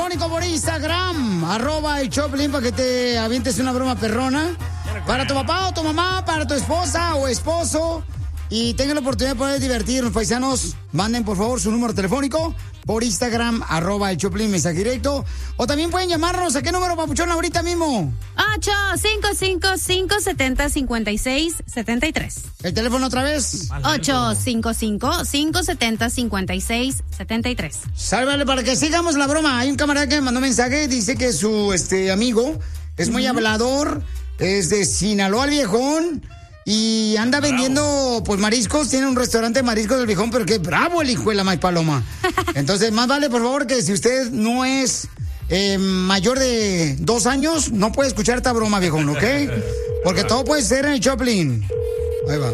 telefónico por Instagram, @el Choplin, para que te avientes una broma perrona. Para tu papá o tu mamá, para tu esposa o esposo. Y tengan la oportunidad de poder divertirnos, paisanos. Manden, por favor, su número telefónico por Instagram, @el Choplin, mensaje directo. O también pueden llamarnos. ¿A qué número, papuchón, ahorita mismo? 855-570-5673. El teléfono otra vez. 855-570-5673. Sálvale para que sigamos la broma. Hay un camarada que me mandó mensaje, dice que su amigo es muy hablador, es de Sinaloa el viejón. Y anda vendiendo, pues, mariscos. Tiene un restaurante de mariscos del viejón, pero qué bravo el hijo de la maíz paloma. Entonces, más vale, por favor, que si usted no es mayor de 2 años, no puede escuchar esta broma, viejón, ¿ok? Porque todo puede ser en el Choplin. Ahí va.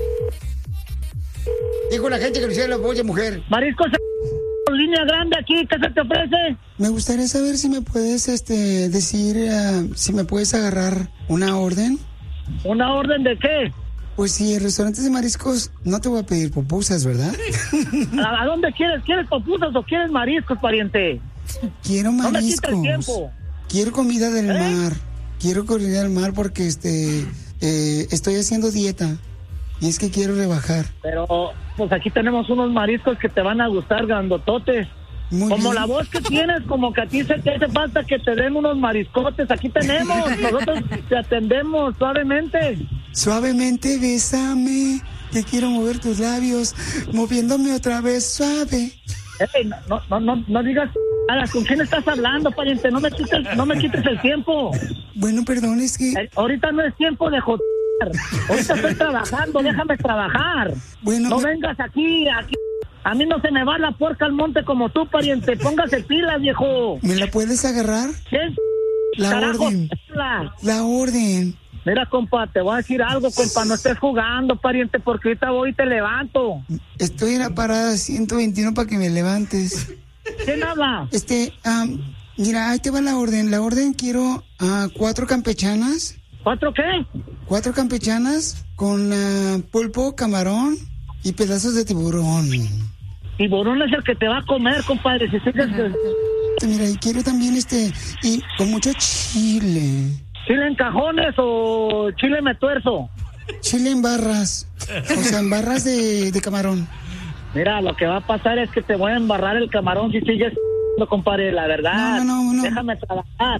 Dijo la gente que lo hiciera la polla mujer. Mariscos, línea grande aquí, ¿qué se te ofrece? Me gustaría saber si me puedes, decir, si me puedes agarrar una orden. ¿Una orden de qué? Pues sí, en restaurantes de mariscos no te voy a pedir pupusas, ¿verdad? ¿A dónde quieres? ¿Quieres pupusas o quieres mariscos, pariente? Quiero mariscos. No me quita el tiempo. Quiero comida del mar. Quiero comida del mar porque estoy haciendo dieta. Y es que quiero rebajar. Pero, pues aquí tenemos unos mariscos que te van a gustar, grandototes. Muy como bien. La voz que tienes, como que a ti se te hace falta que te den unos mariscotes. Aquí tenemos, nosotros te atendemos suavemente. Suavemente, bésame, que quiero mover tus labios, moviéndome otra vez suave. Hey, no digas nada. ¿Con quién estás hablando, pariente? No me quites el tiempo. Bueno, perdón, es que... Ahorita no es tiempo de joder. Ahorita estoy trabajando, déjame trabajar. Bueno, no vengas aquí. A mí no se me va la puerca al monte como tú, pariente. Póngase pilas, viejo. ¿Me la puedes agarrar? ¿Quién? La Carajo, orden. La orden. Mira, compa, te voy a decir algo, compa. No estés jugando, pariente, porque ahorita voy y te levanto. Estoy en la parada 121 para que me levantes. ¿Quién habla? Mira, ahí te va la orden. La orden quiero 4 campechanas. ¿4 qué? 4 campechanas con pulpo, camarón y pedazos de tiburón. Tiburón es el que te va a comer, compadre. Si sigues... Mira, y quiero también y con mucho chile. ¿Chile en cajones o chile me tuerzo? Chile en barras. O sea, en barras de camarón. Mira, lo que va a pasar es que te voy a embarrar el camarón si sigues, compadre, la verdad. No. Déjame trabajar.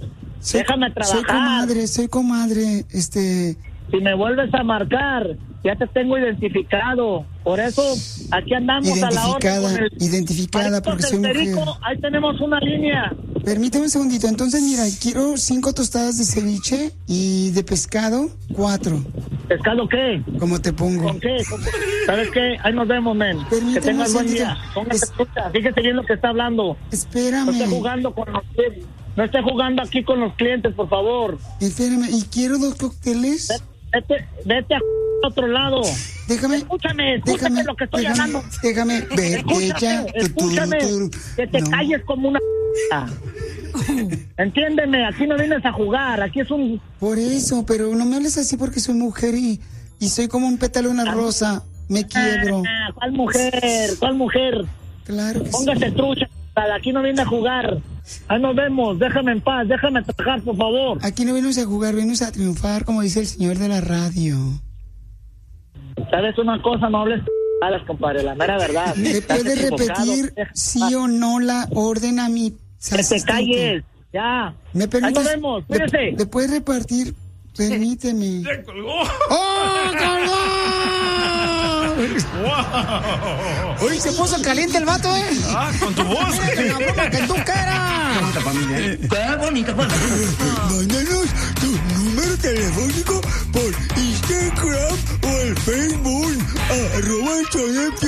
Soy comadre. Si me vuelves a marcar, ya te tengo identificado. Por eso, aquí andamos a la orden. Identificada, porque soy mujer. Ahí tenemos una línea. Permíteme un segundito. Entonces, mira, quiero 5 tostadas de ceviche y de pescado, 4. ¿Pescado qué? ¿Cómo te pongo? ¿Con qué? ¿Sabes qué? Ahí nos vemos, men. Permíteme que tengas un buen segundito. día. Póngase escucha. Fíjese bien lo que está hablando. Espérame. No esté jugando con los clientes. No esté jugando aquí con los clientes, por favor. Espérame. ¿Y quiero 2 cócteles? Vete a otro lado. Escúchame lo que estoy hablando. Déjame, escúchame, que te calles como una... Entiéndeme, aquí no vienes a jugar, aquí es un... Por eso, pero no me hables así porque soy mujer y soy como un pétalo de una rosa. Me quiebro. ¿Cuál mujer? Claro que Póngase trucha, aquí no viene a jugar. Ahí nos vemos, déjame en paz, déjame trabajar, por favor. Aquí no venimos a jugar, venimos a triunfar, como dice el señor de la radio. ¿Sabes una cosa? No hables compadre, la mera verdad. ¿Me puedes repetir sí o no la orden a mi que te calles, ya. ¿Me permites? Ahí nos vemos, cuídese. ¿Le puedes repartir? Permíteme. ¡Se colgó! ¡Oh, colgó! ¡Wow! Uy, se puso caliente el vato, ¿eh? Con tu voz. La broma que tú quieras. ¡Qué bonita familia! Mándanos tu número telefónico por Instagram o el Facebook, @el